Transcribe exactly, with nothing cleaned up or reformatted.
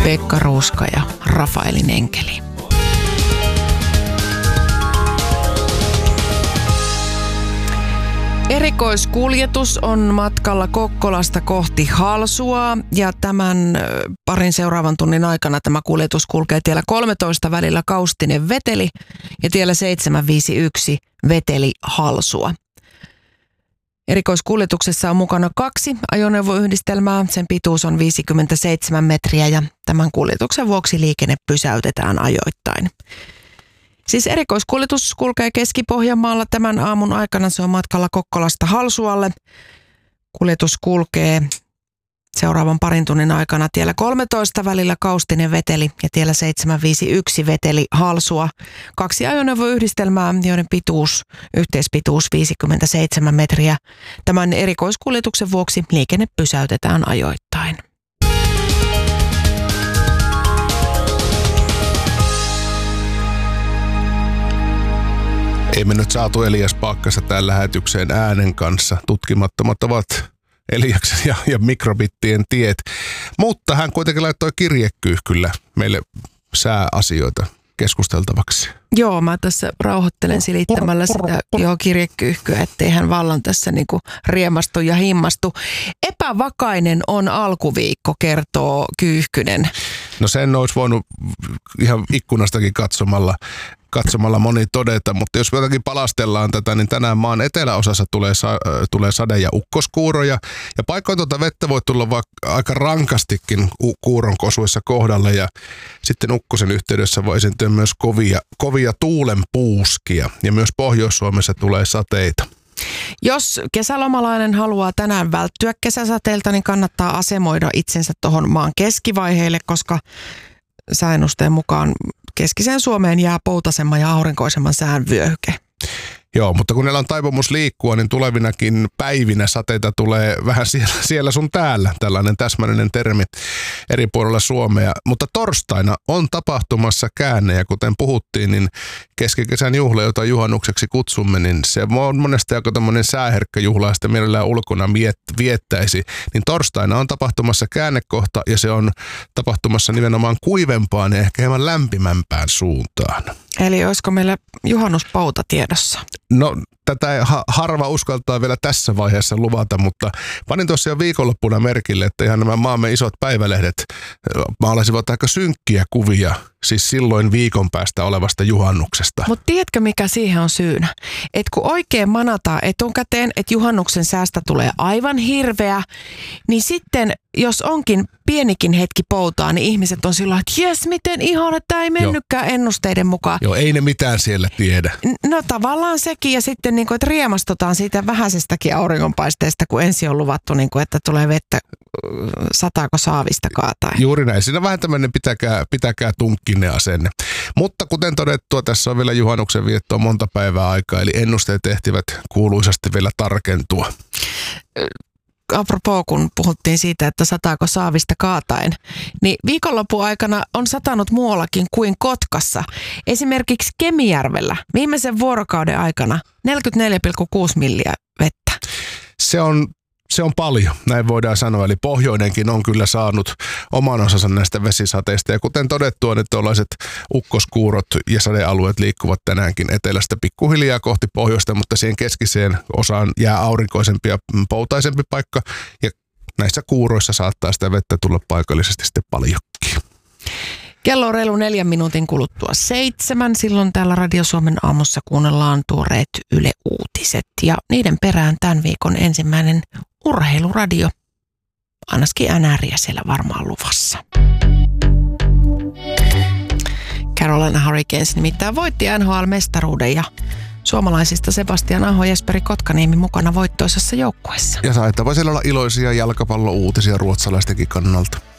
Pekka Ruuska ja Rafaelin enkeli. Erikoiskuljetus on matkalla Kokkolasta kohti Halsuaa ja tämän parin seuraavan tunnin aikana tämä kuljetus kulkee tiellä kolmetoista välillä Kaustinen-Veteli ja tiellä seitsemänsataaviisikymmentäyksi Veteli-Halsua. Erikoiskuljetuksessa on mukana kaksi ajoneuvoyhdistelmää, sen pituus on viisikymmentäseitsemän metriä ja tämän kuljetuksen vuoksi liikenne pysäytetään ajoittain. Siis erikoiskuljetus kulkee Keski-Pohjanmaalla tämän aamun aikana, se on matkalla Kokkolasta Halsualle. Kuljetus kulkee seuraavan parin tunnin aikana tiellä kolmetoista välillä Kaustinen-Veteli ja tiellä seitsemänsataaviisikymmentäyksi Veteli-Halsua. Kaksi ajoneuvoyhdistelmää, joiden pituus, yhteispituus viisikymmentäseitsemän metriä. Tämän erikoiskuljetuksen vuoksi liikenne pysäytetään ajoittain. Ei me nyt saatu Elias Pakkasta tähän lähetykseen äänen kanssa. Tutkimattomat ovat Eliaksen ja, ja mikrobittien tiet. Mutta hän kuitenkin laittoi kirjekyyhkyllä meille sääasioita keskusteltavaksi. Joo, mä tässä rauhoittelen silittämällä sitä joo, kirjekyyhkyä, ettei hän vallan tässä niinku riemastu ja himmastu. Epävakainen on alkuviikko, kertoo Kyyhkynen. No sen olisi voinut ihan ikkunastakin katsomalla, katsomalla moni todeta, mutta jos jotakin palastellaan tätä, niin tänään maan eteläosassa tulee, sa- tulee sade- ja ukkoskuuroja. Ja paikoin tuota vettä voi tulla vaikka aika rankastikin kuuron kosuissa kohdalle ja sitten ukkosen yhteydessä voi esiintyä myös kovia, kovia tuulenpuuskia ja myös Pohjois-Suomessa tulee sateita. Jos kesälomalainen haluaa tänään välttyä kesäsateilta, niin kannattaa asemoida itsensä tuohon maan keskivaiheille, koska sääennusteen mukaan keskiseen Suomeen jää poutasemman ja aurinkoisemman sään vyöhyke. Joo, mutta kun meillä on taipumus liikkua, niin tulevinakin päivinä sateita tulee vähän siellä, siellä sun täällä. Tällainen täsmällinen termi eri puolilla Suomea. Mutta torstaina on tapahtumassa käänne ja kuten puhuttiin, niin keskikesän juhla, jota juhannukseksi kutsumme, niin se on monesti aika tämmöinen sääherkkä juhla ja sitten mielellään ulkona viettäisi. Niin torstaina on tapahtumassa käännekohta ja se on tapahtumassa nimenomaan kuivempaan ja ehkä hieman lämpimämpään suuntaan. Eli olisiko meillä juhannuspouta tiedossa? No tätä ei harva uskaltaa vielä tässä vaiheessa luvata, mutta panin tuossa jo viikonloppuna merkille, että ihan nämä maamme isot päivälehdet maalasivat aika synkkiä kuvia, siis silloin viikon päästä olevasta juhannuksesta. Mutta tiedätkö mikä siihen on syynä? Että kun oikein manataan etukäteen, että juhannuksen säästä tulee aivan hirveä, niin sitten jos onkin pienikin hetki poutaa, niin ihmiset on silloin, että jes, miten ihana, tämä ei mennytkään Joo. ennusteiden mukaan. Joo, ei ne mitään siellä tiedä. No tavallaan sekin ja sitten niin kuin, että riemastutaan siitä vähäisestäkin auringonpaisteesta, kun ensin on luvattu, niin kuin, että tulee vettä, sataako saavista kaatai. Juuri näin. Siinä on vähän tämmöinen pitäkää, pitäkää tunkkinen asenne. Mutta kuten todettua, tässä on vielä juhannuksen viettoa monta päivää aikaa, eli ennusteet ehtivät kuuluisasti vielä tarkentua. Apropos, kun puhuttiin siitä, että sataako saavista kaataen, niin viikonlopun aikana on satanut muuallakin kuin Kotkassa. Esimerkiksi Kemijärvellä viimeisen vuorokauden aikana neljäkymmentäneljä pilkku kuusi milliä vettä. Se on, se on paljon, näin voidaan sanoa. Eli pohjoinenkin on kyllä saanut oman osansa näistä vesisateista. Ja kuten todettua, niin tuollaiset ukkoskuurot ja sadealueet liikkuvat tänäänkin etelästä pikkuhiljaa kohti pohjoista, mutta siihen keskiseen osaan jää aurinkoisempi ja poutaisempi paikka. Ja näissä kuuroissa saattaa sitä vettä tulla paikallisesti sitten paljonkin. Kello on reilu neljän minuutin kuluttua seitsemän. Silloin täällä Radio Suomen aamussa kuunnellaan tuoreet Yle Uutiset. Ja niiden perään tämän viikon ensimmäinen urheiluradio. Ainakin N R:iä siellä varmaan luvassa. Carolina Hurricanes nimittäin voitti N H L-mestaruuden ja suomalaisista Sebastian Aho ja Jesperi Kotkaniemi mukana voittoisessa joukkueessa. Ja saittava siellä olla iloisia jalkapallouutisia ruotsalaistenkin kannalta.